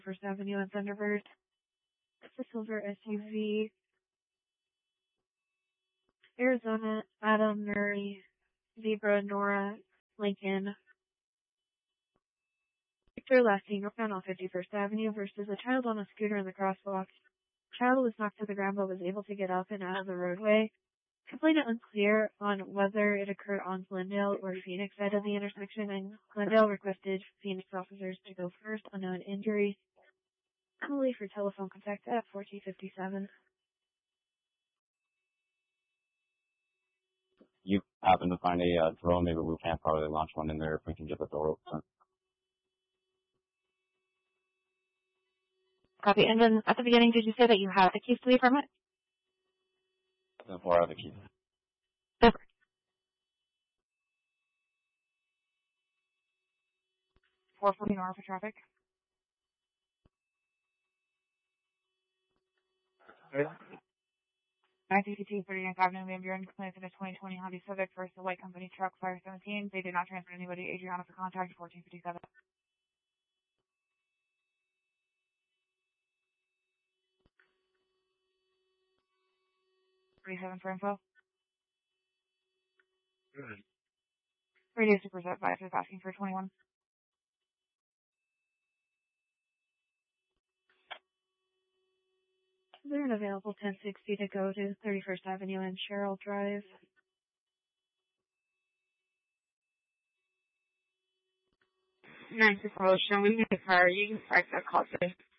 First Avenue and Thunderbird. It's a silver SUV. Arizona, Adam, Nuri, Zebra, Nora, Lincoln. Victor last seen found on 51st Avenue versus a child on a scooter in the crosswalk. Child was knocked to the ground but was able to get up and out of the roadway. Complainant unclear on whether it occurred on Glendale or Phoenix side of the intersection, and Glendale requested Phoenix officers to go first. Unknown injury. Emily for telephone contact at 1457. You happen to find a drone, maybe we can't probably launch one in there if we can get the door open. Copy. And then at the beginning, did you say that you have the keys to the apartment? Then 4 other keys. Over. 440 Nora for traffic. Yeah. 962 39th Avenue, Van Buren, complaints in a 2020 Honda Civic versus a white company truck, Fire 17. They did not transfer anybody. Adriana for contact, 1457. 37 for info. Good. Radio Superset Vice is asking for 21. They're an available 1060 to go to 31st Avenue and Sherrill Drive. Nice promotion. We need a car. You can park that call today.